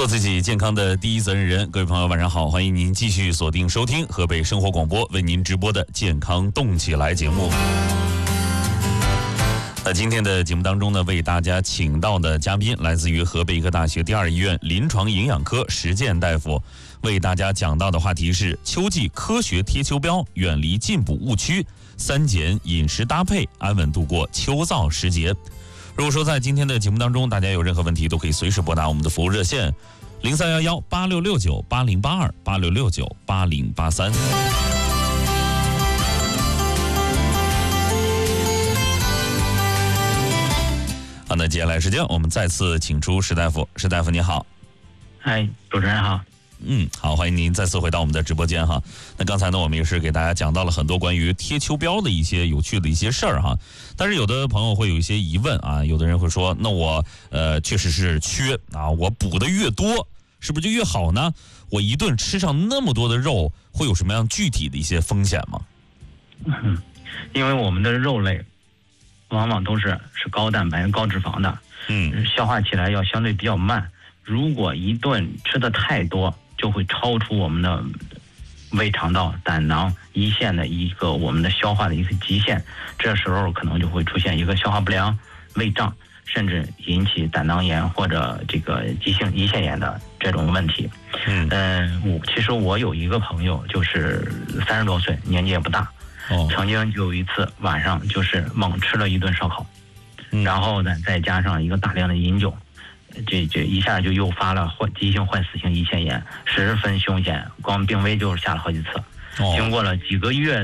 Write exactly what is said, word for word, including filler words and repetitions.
做自己健康的第一责任人。各位朋友晚上好，欢迎您继续锁定收听河北生活广播为您直播的健康动起来节目。那今天的节目当中呢，为大家请到的嘉宾来自于河北医科大学第二医院临床营养科石健大夫，为大家讲到的话题是秋季科学贴秋膘，远离进补误区，三减饮食搭配，安稳度过秋燥时节。如果说在今天的节目当中大家有任何问题，都可以随时拨打我们的服务热线零三幺幺八六六九八零八二八六六九八零八三。好，那接下来时间我们再次请出石大夫。石大夫你好。 嗨，主持人好。 嗯，好，欢迎您再次回到我们的直播间哈。那刚才呢，我们也是给大家讲到了很多关于贴秋膘的一些有趣的一些事儿哈。但是有的朋友会有一些疑问啊，有的人会说，那我呃确实是缺啊，我补的越多，是不是就越好呢？我一顿吃上那么多的肉，会有什么样具体的一些风险吗？ 嗯，因为我们的肉类往往都是是高蛋白、高脂肪的，嗯，消化起来要相对比较慢。如果一顿吃的太多，就会超出我们的胃肠道、胆囊、胰腺的一个我们的消化的一个极限，这时候可能就会出现一个消化不良、胃胀，甚至引起胆囊炎或者这个急性胰腺炎的这种问题。嗯，呃、我其实我有一个朋友，就是三十多岁，年纪也不大，哦，曾经就有一次晚上就是猛吃了一顿烧烤，嗯，然后呢再加上一个大量的饮酒。这这一下就诱发了患急性坏死性胰腺炎，十分凶险，光病危就下了好几次。哦，经过了几个月